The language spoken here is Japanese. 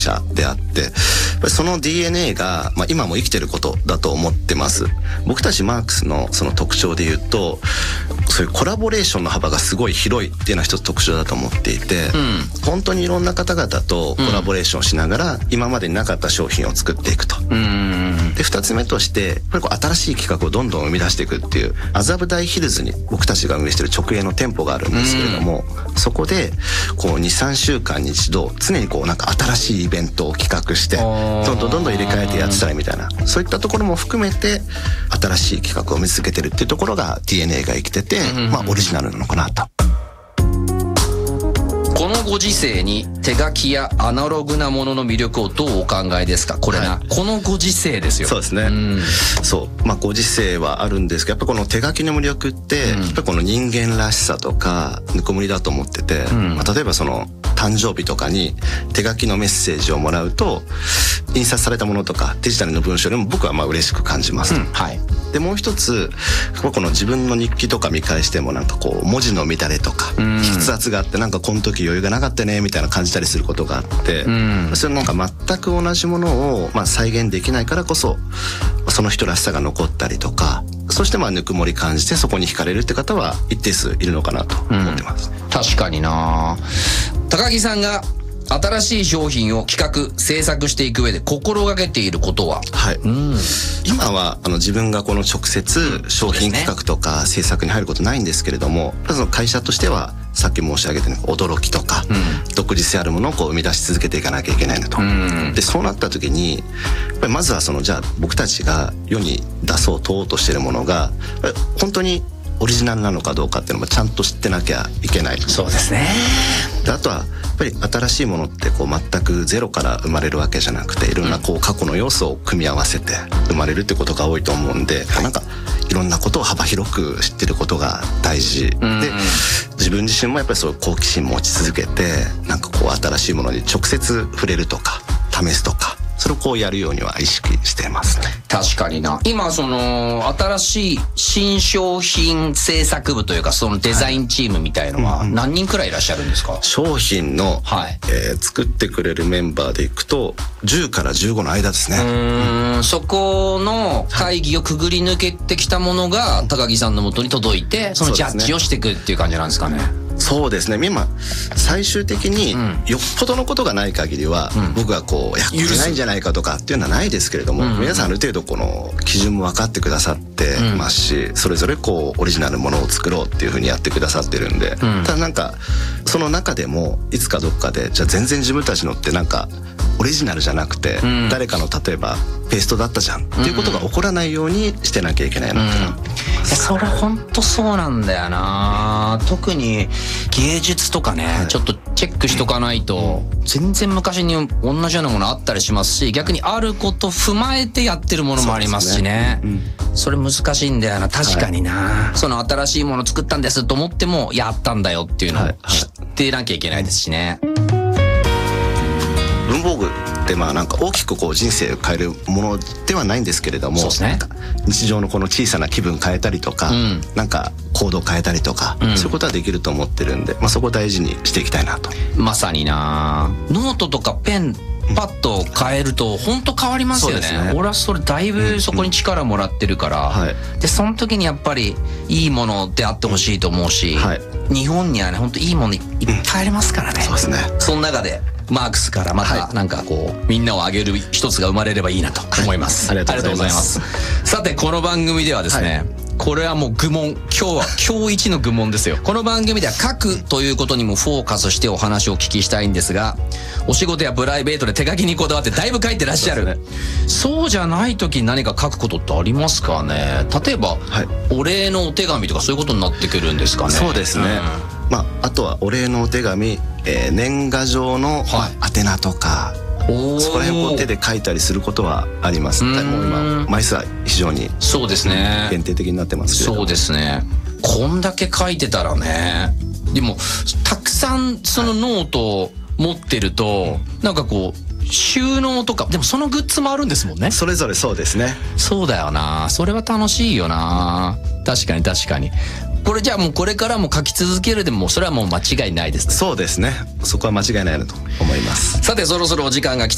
者であって、やっぱりその DNA が、今も生きてることだと思ってます。僕たちマークスのその特徴で言うと、そういうコラボレーションの幅がすごい広いっていうのは一つ特徴だと思っていて、本当にいろんな方々とコラボレーションしながら、今までになかった商品を作っていくと。で2つ目として、やっぱり新しい企画をどんどん生み出していくっていう、麻布台ヒルズに僕たちが運営している直営の店舗があるんですけれども、そこでこう 2,3 週間に一度常にこうなんか新しいイベントを企画してどんどん入れ替えてやってたらみたいな、そういったところも含めて新しい企画を見つけてるっていうところが DNA が生きてて、オリジナルなのかなと。 このご時世に手書きやアナログなものの魅力をどうお考えですか？これな、このご時世ですよ。 そうですね。そう、ご時世はあるんですけど、やっぱこの手書きの魅力って、やっぱこの人間らしさとかぬくもりだと思ってて、例えばその誕生日とかに手書きのメッセージをもらうと、印刷されたものとかデジタルの文章でも僕は嬉しく感じます。でもう一つ、この自分の日記とか見返してもなんかこう文字の乱れとか筆圧があって、なんかこの時余裕がなかったねみたいな感じたりすることがあって、それなんか全く同じものを再現できないからこそ、その人らしさが残ったりとか、そしてぬくもり感じてそこに惹かれるって方は一定数いるのかなと思ってます。 確かにな。高木さんが新しい商品を企画制作していく上で心がけていることは？ 今は自分がこの直接商品企画とか制作に入ることないんですけれども、その会社としてはさっき申し上げたように驚きとか、独自性あるものをこう生み出し続けていかなきゃいけないなと。でそうなった時にやっぱりまずはじゃあ僕たちが世に出そう問おうとしているものが本当にオリジナルなのかどうかっていうのもちゃんと知ってなきゃいけない。 そうですね。 であとはやっぱり新しいものってこう全くゼロから生まれるわけじゃなくて、いろんなこう過去の要素を組み合わせて生まれるってことが多いと思うんで、なんかいろんなことを幅広く知ってることが大事で、自分自身もやっぱりそういう好奇心持ち続けて、なんかこう新しいものに直接触れるとか試すとか、それをこうやるようには意識していますね。 確かにな。今その新しい新商品制作部というか、そのデザインチームみたいのは何人くらいいらっしゃるんですか？ 商品の、作ってくれるメンバーでいくと10から15の間ですね。 そこの会議をくぐり抜けてきたものが高木さんの元に届いて、そのジャッジをしていくっていう感じなんですかね。 そうですね。今最終的によっぽどのことがない限りは、僕はこうこれないんじゃないかとかっていうのはないですけれども、皆さんある程度この基準も分かってくださってますし、それぞれこうオリジナルものを作ろうっていうふうにやってくださってるんで、ただなんかその中でもいつかどっかでじゃあ全然自分たちのってなんかオリジナルじゃなくて、誰かの例えばペーストだったじゃんっていうことが起こらないようにしてなきゃいけないなってな。 それ本当そうなんだよな。特に芸術とかね、ちょっとチェックしとかないと、全然昔に同じようなものあったりしますし、逆にあること踏まえてやってるものもありますしね。それ難しいんだよな。確かにな。その新しいもの作ったんですと思っても、やったんだよっていうのを知ってなきゃいけないですしね。 文房具ってなんか大きくこう人生を変えるものではないんですけれども、なんか日常のこの小さな気分変えたりとか、なんか行動変えたりとか、そういうことはできると思ってるんで、そこを大事にしていきたいなと。まさにな。ノートとかペンパッと変えると本当変わりますよね。俺はそれだいぶそこに力もらってるから、でその時にやっぱりいいものであってほしいと思うし、日本にはね本当いいものいっぱいありますからね。そうですね。その中でマークスからまたなんかこうみんなを上げる一つが生まれればいいなと思います。ありがとうございます。さてこの番組ではですね、これはもう愚問、今日一の愚問ですよ。この番組では書くということにもフォーカスしてお話をお聞きしたいんですが、お仕事やプライベートで手書きにこだわってだいぶ書いてらっしゃる。そうじゃない時に何か書くことってありますかね。例えば、お礼のお手紙とかそういうことになってくるんですかね。そうですね。あとはお礼のお手紙、年賀状の宛名とか、そこら辺を手で書いたりすることはあります。もう今枚数は非常に限定的になってますけど。そうですね。こんだけ書いてたらね。でもたくさんそのノートを持ってると、なんかこう収納とか、でもそのグッズもあるんですもんね。それぞれそうですね。そうだよな。それは楽しいよな。確かに確かに。これじゃあもうこれからも書き続けるでもそれはもう間違いないですね。そうですね。そこは間違いないなと思います。さてそろそろお時間が来た